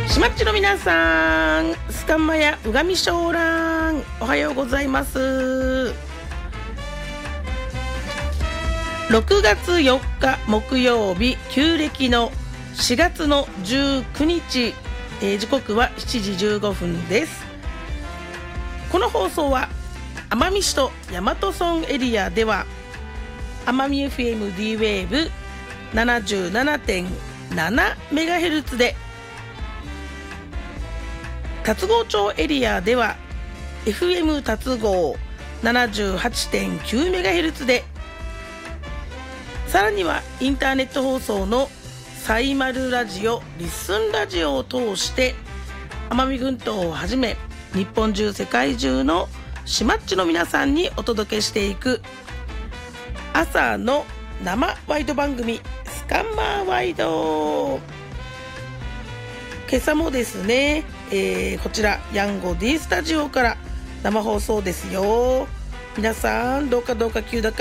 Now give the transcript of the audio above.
しまっちの皆さん、スカンマやうがみしょうらん、おはようございます。6月4日木曜日、旧暦の4月の19日、時刻は7時15分です。この放送は奄美市と大和村エリアでは奄美 FM D ウェーブ 77.7MHz で、龍郷町エリアでは FM 龍郷 78.9MHz で、さらにはインターネット放送のサイマルラジオ、リッスンラジオを通して奄美群島をはじめ日本中世界中のしまっちの皆さんにお届けしていく朝の生ワイド番組、スカンマーワイド。今朝もですね、こちらヤンゴ D スタジオから生放送ですよ。皆さんどうか急だか